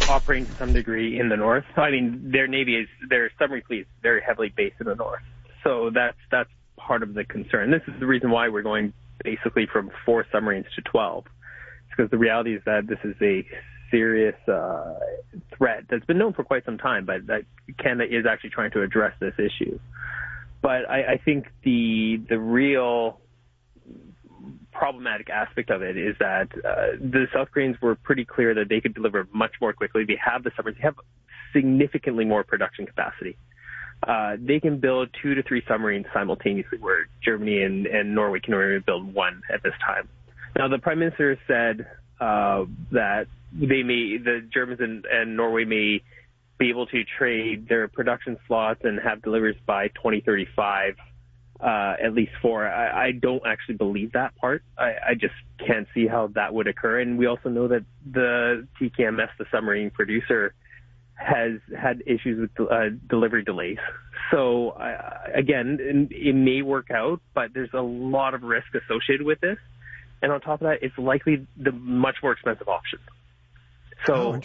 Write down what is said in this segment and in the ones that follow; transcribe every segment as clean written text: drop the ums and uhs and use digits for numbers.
operating to some degree in the north. I mean, their submarine fleet is very heavily based in the north. So that's part of the concern. This is the reason why we're going basically from 4 submarines to 12. It's because the reality is that this is a serious threat that's been known for quite some time, but that Canada is actually trying to address this issue. But I think the real problematic aspect of it is that the South Koreans were pretty clear that they could deliver much more quickly. They have the submarines. They have significantly more production capacity. They can build 2 to 3 submarines simultaneously, where Germany and Norway can only build 1 at this time. Now, the Prime Minister said that the Germans and Norway may be able to trade their production slots and have deliveries by 2035, at least 4. I don't actually believe that part. I just can't see how that would occur. And we also know that the TKMS, the submarine producer, has had issues with delivery delays. So, again, it may work out, but there's a lot of risk associated with this. And on top of that, it's likely the much more expensive option. So,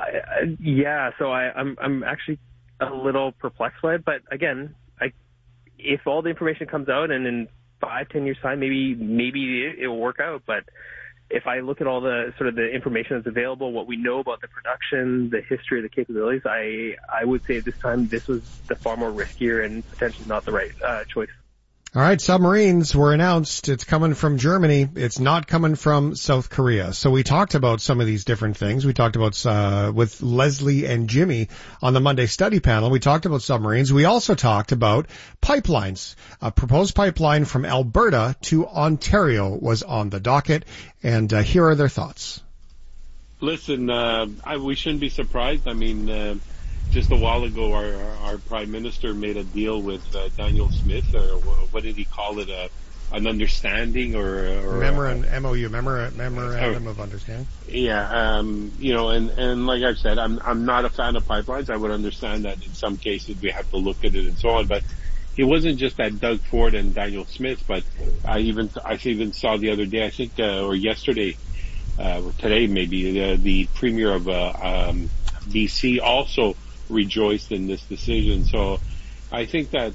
I'm actually a little perplexed by it. But again, if all the information comes out and in 5-10 years' time, maybe it will work out. But if I look at all the sort of the information that's available, what we know about the production, the history of the capabilities, I would say at this time this was the far more riskier and potentially not the right choice. All right, submarines were announced. It's coming from Germany. It's not coming from South Korea. So we talked about some of these different things. We talked about with Leslie and Jimmy on the Monday study panel. We talked about submarines. We also talked about pipelines. A proposed pipeline from Alberta to Ontario was on the docket, and here are their thoughts. Listen, we shouldn't be surprised. I mean, just a while ago, our Prime Minister made a deal with Daniel Smith, or what did he call it, an understanding or MOU, memorandum of understanding. Yeah, and like I've said, I'm not a fan of pipelines. I would understand that in some cases we have to look at it and so on, but it wasn't just that Doug Ford and Daniel Smith, but I even saw the other day, I think, or yesterday, today maybe, the Premier of BC also rejoiced in this decision. So I think that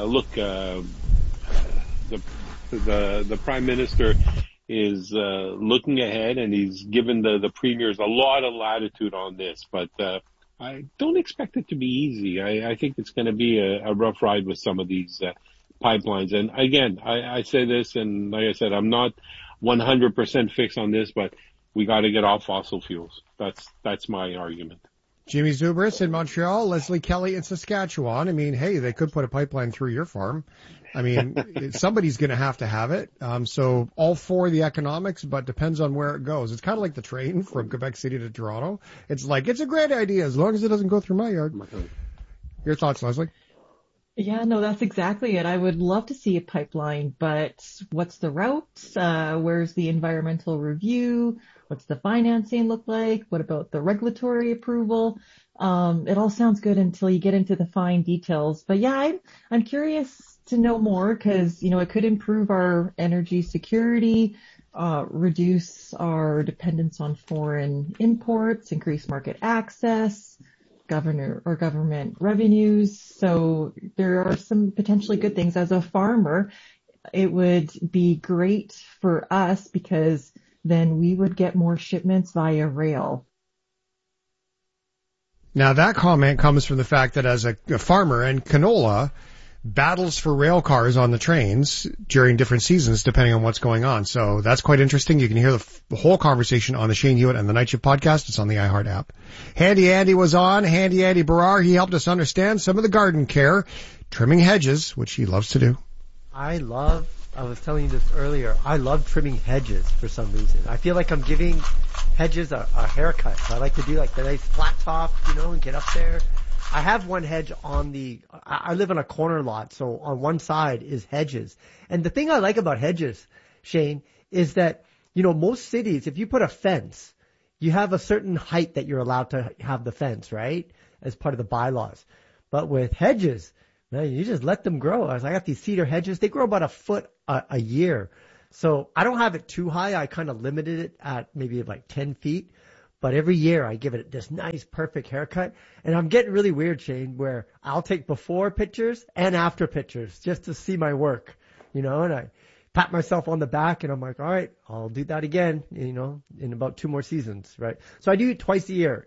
the Prime Minister is looking ahead, and he's given the premiers a lot of latitude on this, but I don't expect it to be easy. I think it's going to be a rough ride with some of these pipelines. And again, I say this, and like I said, I'm not 100% fixed on this, but we got to get off fossil fuels. That's my argument. Jimmy Zubris in Montreal, Leslie Kelly in Saskatchewan. I mean, hey, they could put a pipeline through your farm. I mean, somebody's going to have it. So all for the economics, but depends on where it goes. It's kind of like the train from Quebec City to Toronto. It's like, it's a great idea as long as it doesn't go through my yard. Your thoughts, Leslie? Yeah, no, that's exactly it. I would love to see a pipeline, but what's the route? Where's the environmental review? What's the financing look like? What about the regulatory approval? It all sounds good until you get into the fine details. But yeah, I'm curious to know more because, it could improve our energy security, reduce our dependence on foreign imports, increase market access, government revenues. So there are some potentially good things. As a farmer, it would be great for us because then we would get more shipments via rail. Now that comment comes from the fact that as a farmer, and canola battles for rail cars on the trains during different seasons depending on what's going on. So that's quite interesting. You can hear the whole conversation on the Shane Hewitt and the Night Shift podcast. It's on the iHeart app. Handy Andy was on. Handy Andy Barrar. He helped us understand some of the garden care, trimming hedges, which he loves to do. I was telling you this earlier, I love trimming hedges for some reason. I feel like I'm giving hedges a haircut. So I like to do like the nice flat top, and get up there. I have one hedge I live on a corner lot, so on one side is hedges. And the thing I like about hedges, Shane, is that, most cities, if you put a fence, you have a certain height that you're allowed to have the fence, right? As part of the bylaws. But with hedges, man, you just let them grow. I got these cedar hedges. They grow about a foot a year. So I don't have it too high. I kind of limited it at maybe like 10 feet. But every year I give it this nice, perfect haircut. And I'm getting really weird, Shane, where I'll take before pictures and after pictures just to see my work, and I pat myself on the back and I'm like, all right, I'll do that again, in about 2 more seasons, right? So I do it twice a year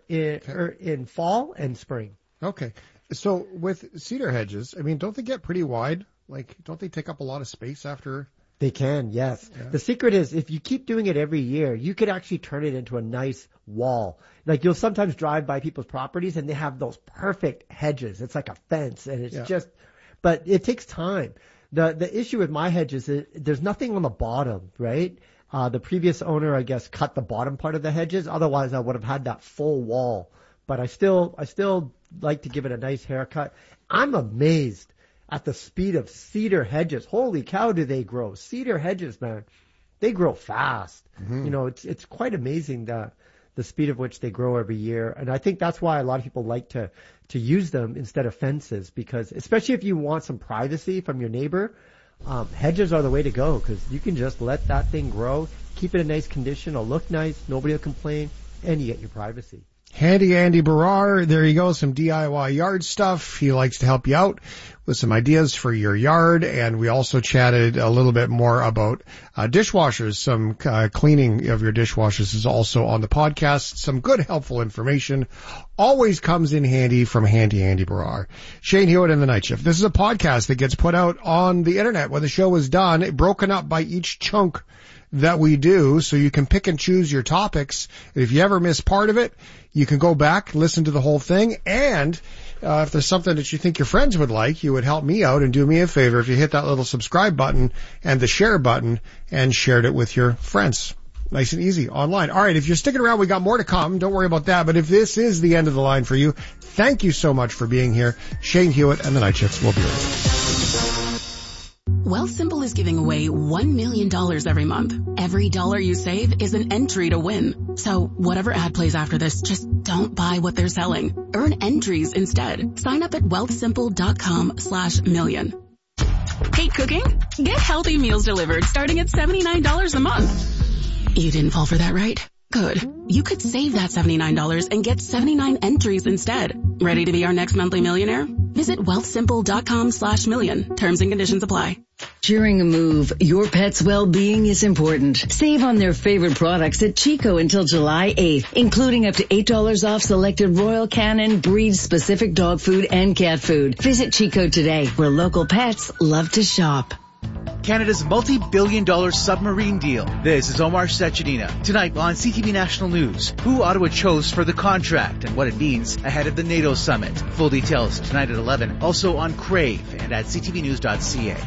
in fall and spring. Okay. So with cedar hedges, I mean, don't they get pretty wide? Like, don't they take up a lot of space after? They can, yes. Yeah. The secret is if you keep doing it every year, you could actually turn it into a nice wall. Like you'll sometimes drive by people's properties and they have those perfect hedges. It's like a fence and it's but it takes time. The issue with my hedges is there's nothing on the bottom, right? The previous owner, I guess, cut the bottom part of the hedges. Otherwise I would have had that full wall. But I still like to give it a nice haircut. I'm amazed at the speed of cedar hedges. Holy cow, do they grow. Cedar hedges, man, they grow fast. Mm-hmm. It's quite amazing the speed of which they grow every year. And I think that's why a lot of people like to use them instead of fences, because especially if you want some privacy from your neighbor, hedges are the way to go, because you can just let that thing grow, keep it in nice condition, it'll look nice, nobody will complain, and you get your privacy. Handy Andy Barrar, there you go, some DIY yard stuff. He likes to help you out with some ideas for your yard, and we also chatted a little bit more about dishwashers. Some cleaning of your dishwashers is also on the podcast. Some good, helpful information always comes in handy from Handy Andy Barrar. Shane Hewitt and the Night Shift. This is a podcast that gets put out on the internet when the show is done, broken up by each chunk that we do, so you can pick and choose your topics. If you ever miss part of it, you can go back, listen to the whole thing, and if there's something that you think your friends would like, you would help me out and do me a favor if you hit that little subscribe button and the share button and shared it with your friends. Nice and easy online. All right, if you're sticking around, we got more to come. Don't worry about that. But if this is the end of the line for you, thank you so much for being here. Shane Hewitt and the Night Shifts will be right back. Wealthsimple is giving away $1 million every month. Every dollar you save is an entry to win. So whatever ad plays after this, just don't buy what they're selling. Earn entries instead. Sign up at wealthsimple.com/million. Hate cooking? Get healthy meals delivered starting at $79 a month. You didn't fall for that, right? Good. You could save that $79 and get 79 entries instead. Ready to be our next monthly millionaire? Visit wealthsimple.com/million. Terms and conditions apply. During a move, your pet's well-being is important. Save on their favorite products at Chico until July 8th, including up to $8 off selected Royal Canin breed-specific dog food and cat food. Visit Chico today, where local pets love to shop. Canada's multi-billion-dollar submarine deal. This is Omar Sechenina. Tonight on CTV National News, who Ottawa chose for the contract and what it means ahead of the NATO summit. Full details tonight at 11. Also on Crave and at ctvnews.ca.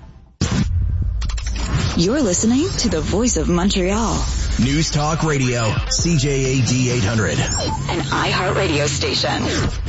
You're listening to the Voice of Montreal. News Talk Radio, CJAD 800. An iHeartRadio station.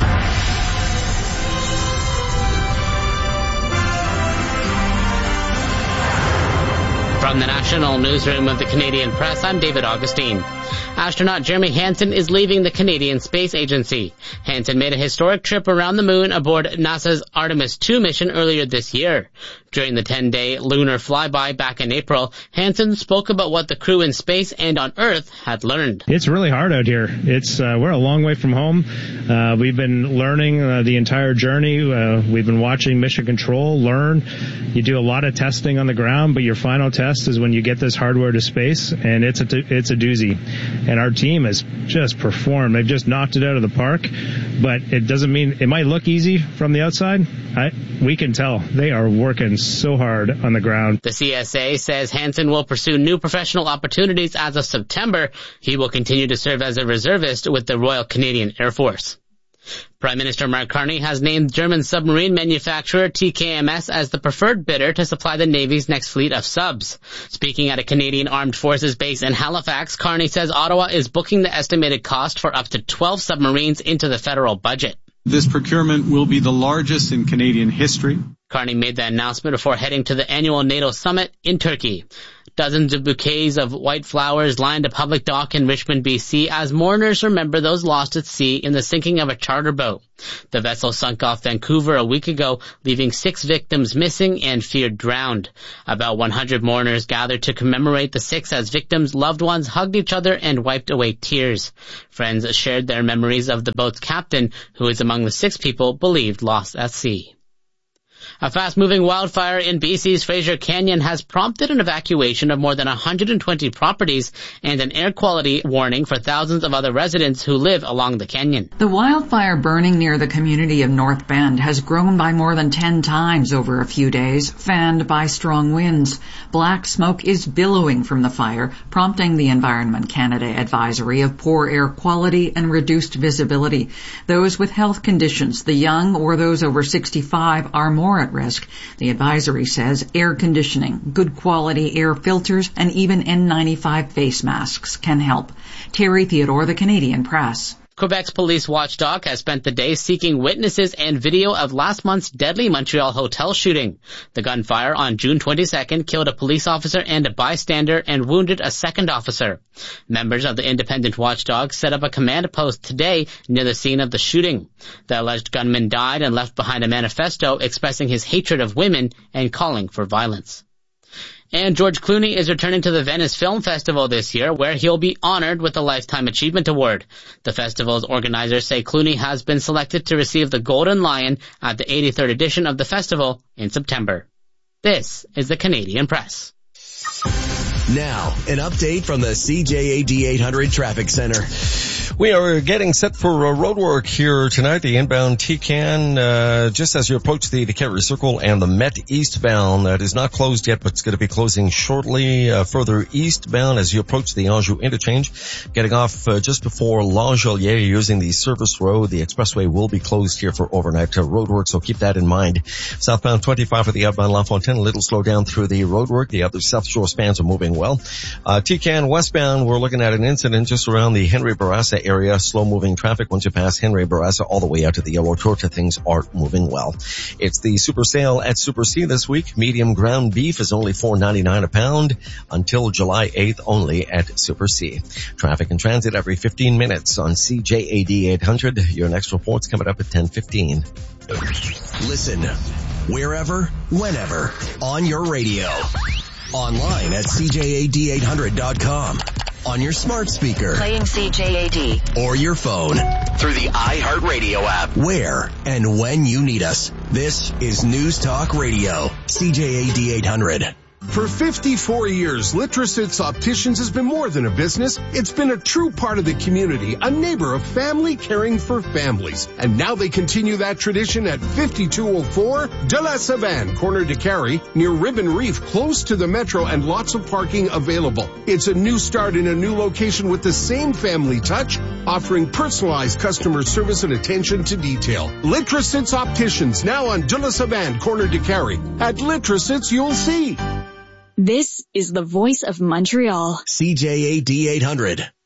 From the National Newsroom of the Canadian Press, I'm David Augustine. Astronaut Jeremy Hansen is leaving the Canadian Space Agency. Hansen made a historic trip around the moon aboard NASA's Artemis II mission earlier this year. During the 10-day lunar flyby back in April, Hansen spoke about what the crew in space and on Earth had learned. It's really hard out here. We're a long way from home. We've been learning the entire journey. We've been watching Mission Control learn. You do a lot of testing on the ground, but your final test is when you get this hardware to space, and it's a doozy. And our team has just performed. They've just knocked it out of the park, but it doesn't mean it might look easy from the outside. We can tell they are working so hard on the ground. The CSA says Hansen will pursue new professional opportunities as of September. He will continue to serve as a reservist with the Royal Canadian Air Force. Prime Minister Mark Carney has named German submarine manufacturer TKMS as the preferred bidder to supply the Navy's next fleet of subs. Speaking at a Canadian Armed Forces base in Halifax, Carney says Ottawa is booking the estimated cost for up to 12 submarines into the federal budget. This procurement will be the largest in Canadian history. Carney made the announcement before heading to the annual NATO summit in Turkey. Dozens of bouquets of white flowers lined a public dock in Richmond, BC, as mourners remember those lost at sea in the sinking of a charter boat. The vessel sunk off Vancouver a week ago, leaving 6 victims missing and feared drowned. About 100 mourners gathered to commemorate the 6 as victims' loved ones hugged each other and wiped away tears. Friends shared their memories of the boat's captain, who is among the 6 people believed lost at sea. A fast-moving wildfire in BC's Fraser Canyon has prompted an evacuation of more than 120 properties and an air quality warning for thousands of other residents who live along the canyon. The wildfire burning near the community of North Bend has grown by more than 10 times over a few days, fanned by strong winds. Black smoke is billowing from the fire, prompting the Environment Canada advisory of poor air quality and reduced visibility. Those with health conditions, the young or those over 65 are more at risk. The advisory says air conditioning, good quality air filters, and even N95 face masks can help. Terry Theodore, The Canadian Press. Quebec's police watchdog has spent the day seeking witnesses and video of last month's deadly Montreal hotel shooting. The gunfire on June 22nd killed a police officer and a bystander and wounded a second officer. Members of the independent watchdog set up a command post today near the scene of the shooting. The alleged gunman died and left behind a manifesto expressing his hatred of women and calling for violence. And George Clooney is returning to the Venice Film Festival this year, where he'll be honored with the Lifetime Achievement Award. The festival's organizers say Clooney has been selected to receive the Golden Lion at the 83rd edition of the festival in September. This is the Canadian Press. Now, an update from the CJAD 800 Traffic Center. We are getting set for road work here tonight. The inbound TCAN, just as you approach the Carey Circle and the Met eastbound, that is not closed yet, but it's going to be closing shortly. Further eastbound as you approach the Anjou interchange, getting off just before L'Angelier using the service road. The expressway will be closed here for overnight road work, so keep that in mind. Southbound 25 for the outbound La Fontaine, a little slow down through the road work. The other South Shore spans are moving well. TCAN westbound, we're looking at an incident just around the Henry Bourassa area. Slow moving traffic once you pass Henry Bourassa all the way out to the Yellow Torta. Things are moving well. It's the super sale at Super C this week. Medium ground beef is only $4.99 a pound until July 8th only at Super C. Traffic and transit every 15 minutes on CJAD 800. Your next report's coming up at 10:15. Listen wherever, whenever on your radio. Online at CJAD800.com. On your smart speaker. Playing CJAD. Or your phone. Through the iHeartRadio app. Where and when you need us. This is News Talk Radio. CJAD 800. For 54 years, Litrositz Opticians has been more than a business. It's been a true part of the community, a neighbor of family caring for families. And now they continue that tradition at 5204 de la Savane, corner de Carey, near Ribbon Reef, close to the metro and lots of parking available. It's a new start in a new location with the same family touch, offering personalized customer service and attention to detail. Litrositz Opticians, now on de la Savane, corner de Carey. At Litrositz, you'll see. This is the voice of Montreal. CJAD 800.